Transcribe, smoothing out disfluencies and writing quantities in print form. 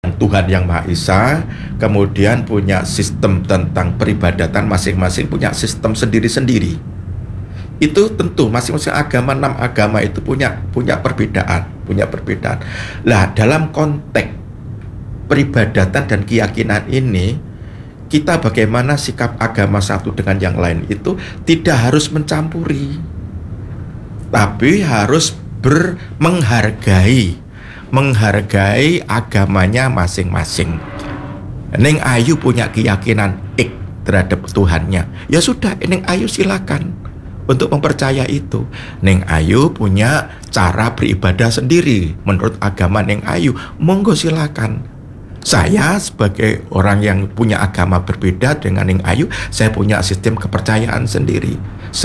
Tuhan Yang Maha Esa, kemudian punya sistem tentang peribadatan, masing-masing punya sistem sendiri-sendiri. Itu tentu masing-masing agama, 6 agama itu punya perbedaan. Lah, dalam konteks peribadatan dan keyakinan ini, kita bagaimana sikap agama satu dengan yang lain itu tidak harus mencampuri, tapi harus menghargai agamanya masing-masing. Neng Ayu punya keyakinan terhadap Tuhannya, ya sudah, Neng Ayu silakan untuk mempercaya itu. Neng Ayu punya cara beribadah sendiri menurut agama Neng Ayu, monggo silakan. Saya sebagai orang yang punya agama berbeda dengan Neng Ayu, saya punya sistem kepercayaan sendiri.